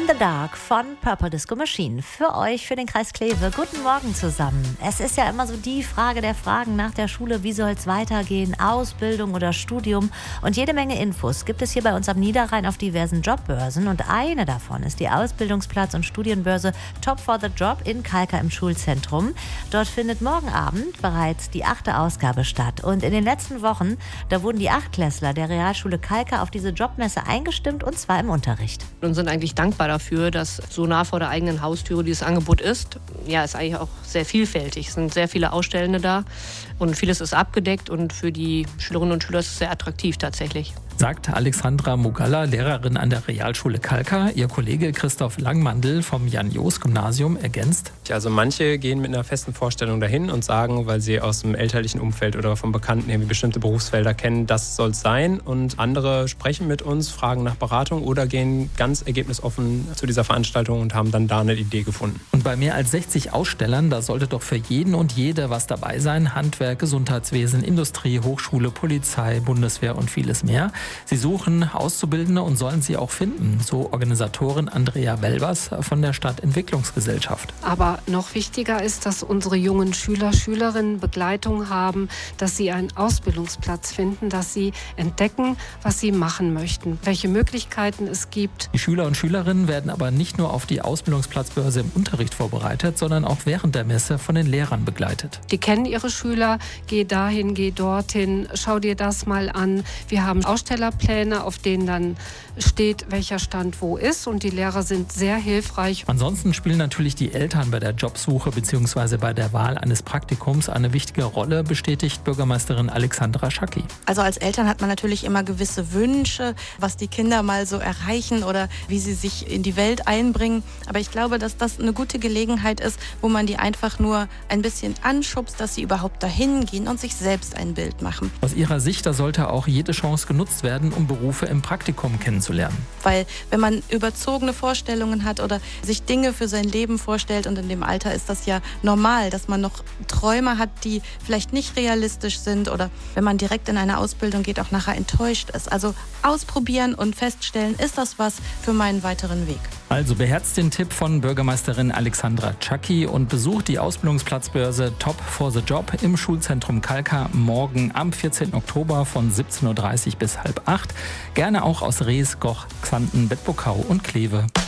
the Dark von Purple Disco Machine. Für euch, für den Kreis Kleve. Guten Morgen zusammen. Es ist ja immer so die Frage der Fragen nach der Schule. Wie soll es weitergehen? Ausbildung oder Studium? Und jede Menge Infos gibt es hier bei uns am Niederrhein auf diversen Jobbörsen. Und eine davon ist die Ausbildungsplatz- und Studienbörse Top for the Job in Kalkar im Schulzentrum. Dort findet morgen Abend bereits die 8. Ausgabe statt. Und in den letzten Wochen, da wurden die Achtklässler der Realschule Kalkar auf diese Jobmesse eingestimmt, und zwar im Unterricht. Und sind eigentlich dankbar dafür, dass so nah vor der eigenen Haustüre dieses Angebot ist. Ja, ist eigentlich auch sehr vielfältig. Es sind sehr viele Ausstellende da und vieles ist abgedeckt und für die Schülerinnen und Schüler ist es sehr attraktiv tatsächlich. Sagt Alexandra Mugalla, Lehrerin an der Realschule Kalkar. Ihr Kollege Christoph Langmandl vom Jan-Joos-Gymnasium ergänzt: Also manche gehen mit einer festen Vorstellung dahin und sagen, weil sie aus dem elterlichen Umfeld oder vom Bekannten irgendwie bestimmte Berufsfelder kennen, das soll es sein. Und andere sprechen mit uns, fragen nach Beratung oder gehen ganz ergebnisoffen zu dieser Veranstaltung und haben dann da eine Idee gefunden. Und bei mehr als 60 Ausstellern, da sollte doch für jeden und jede was dabei sein. Handwerk, Gesundheitswesen, Industrie, Hochschule, Polizei, Bundeswehr und vieles mehr. Sie suchen Auszubildende und sollen sie auch finden, so Organisatorin Andrea Welbers von der Stadtentwicklungsgesellschaft. Aber noch wichtiger ist, dass unsere jungen Schülerinnen Begleitung haben, dass sie einen Ausbildungsplatz finden, dass sie entdecken, was sie machen möchten, welche Möglichkeiten es gibt. Die Schüler und Schülerinnen werden aber nicht nur auf die Ausbildungsplatzbörse im Unterricht vorbereitet, sondern auch während der Messe von den Lehrern begleitet. Die kennen ihre Schüler, geh dahin, geh dorthin, schau dir das mal an. Wir haben Ausstellerpläne, auf denen dann steht, welcher Stand wo ist, und die Lehrer sind sehr hilfreich. Ansonsten spielen natürlich die Eltern bei der Jobsuche bzw. bei der Wahl eines Praktikums eine wichtige Rolle, bestätigt Bürgermeisterin Alexandra Schacki. Also als Eltern hat man natürlich immer gewisse Wünsche, was die Kinder mal so erreichen oder wie sie sich in die Welt einbringen. Aber ich glaube, dass das eine gute Gelegenheit ist, wo man die einfach nur ein bisschen anschubst, dass sie überhaupt dahin gehen und sich selbst ein Bild machen. Aus ihrer Sicht, da sollte auch jede Chance genutzt werden, um Berufe im Praktikum kennenzulernen. Weil wenn man überzogene Vorstellungen hat oder sich Dinge für sein Leben vorstellt, und in dem Alter ist das ja normal, dass man noch Träume hat, die vielleicht nicht realistisch sind, oder wenn man direkt in eine Ausbildung geht, auch nachher enttäuscht ist. Also ausprobieren und feststellen, ist das was für meinen weiteren Weg. Also beherzt den Tipp von Bürgermeisterin Alexandra Schacki und besucht die Ausbildungsplatzbörse Top for the Job im Schulzentrum Kalkar morgen am 14. Oktober von 17.30 Uhr bis 7:30. Gerne auch aus Rees, Goch, Xanten, Bedburg und Kleve.